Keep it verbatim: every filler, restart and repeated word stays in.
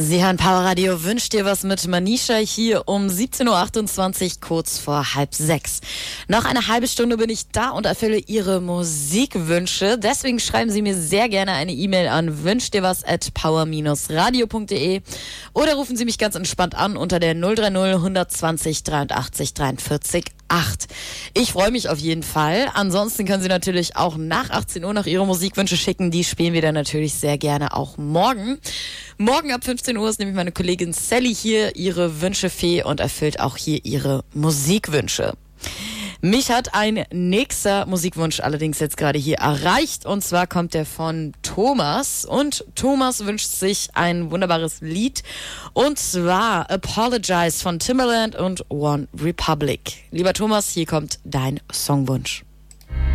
Sie hören Power Radio, wünscht dir was mit Manisha hier um siebzehn Uhr achtundzwanzig, kurz vor halb sechs. Noch eine halbe Stunde bin ich da und erfülle Ihre Musikwünsche. Deswegen schreiben Sie mir sehr gerne eine E-Mail an wünscht dir was at power radio punkt de oder rufen Sie mich ganz entspannt an unter der null drei null hundertzwanzig dreiundachtzig dreiundvierzig acht. Ich freue mich auf jeden Fall. Ansonsten können Sie natürlich auch nach achtzehn Uhr noch Ihre Musikwünsche schicken. Die spielen wir dann natürlich sehr gerne auch morgen. Morgen ab fünfzehn Uhr ist nämlich meine Kollegin Sally hier, ihre Wünschefee, und erfüllt auch hier ihre Musikwünsche. Mich hat ein nächster Musikwunsch allerdings jetzt gerade hier erreicht, und zwar kommt der von Thomas, und Thomas wünscht sich ein wunderbares Lied, und zwar Apologize von Timbaland und One Republic. Lieber Thomas, hier kommt dein Songwunsch.